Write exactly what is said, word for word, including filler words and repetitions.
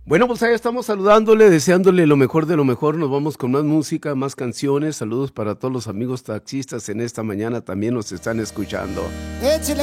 Bueno, pues ahí estamos saludándole, deseándole lo mejor de lo mejor. Nos vamos con más música, más canciones. Saludos para todos los amigos taxistas en esta mañana, también nos están escuchando. Échale